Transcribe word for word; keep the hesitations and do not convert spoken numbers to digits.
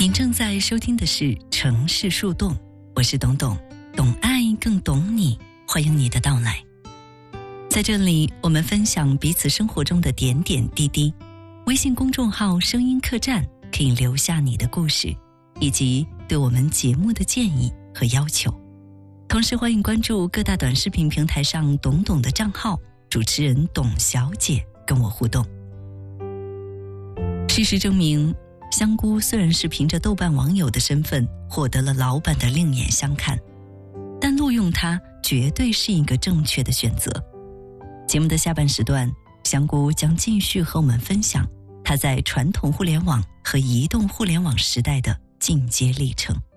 您正在收听的是城市树洞，我是董董，懂爱更懂你，欢迎你的到来。在这里，我们分享彼此生活中的点点滴滴。微信公众号声音客栈可以留下你的故事，以及对我们节目的建议和要求。同时欢迎关注各大短视频平台上董董的账号，主持人董小姐跟我互动。事实证明，香菇虽然是凭着豆瓣网友的身份获得了老板的另眼相看，但录用它绝对是一个正确的选择。节目的下半时段，香菇将继续和我们分享他在传统互联网和移动互联网时代的进阶历程。